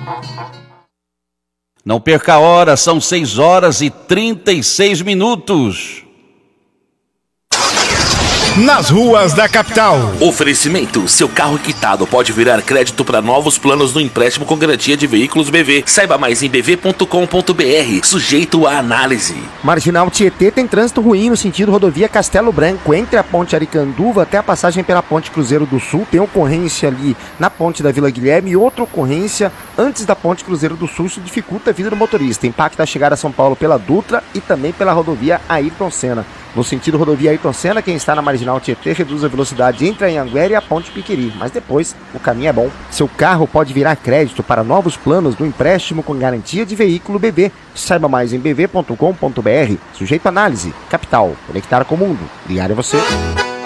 Não perca a hora, são 6h36. Nas ruas da capital. Oferecimento: seu carro quitado pode virar crédito para novos planos no empréstimo com garantia de veículos BV. Saiba mais em bv.com.br, sujeito à análise. Marginal Tietê tem trânsito ruim no sentido rodovia Castelo Branco, entre a ponte Aricanduva até a passagem pela ponte Cruzeiro do Sul. Tem ocorrência ali na ponte da Vila Guilherme e outra ocorrência antes da ponte Cruzeiro do Sul. Isso dificulta a vida do motorista, impacta a chegada a São Paulo pela Dutra e também pela rodovia Ayrton Senna. No sentido rodovia Ayrton Senna, quem está na Marginal Tietê reduz a velocidade entre a Anhanguera e a Ponte Piqueri, mas depois o caminho é bom. Seu carro pode virar crédito para novos planos do empréstimo com garantia de veículo BV. Saiba mais em bv.com.br. Sujeito à análise. Capital. Conectar com o mundo. Ligar é você.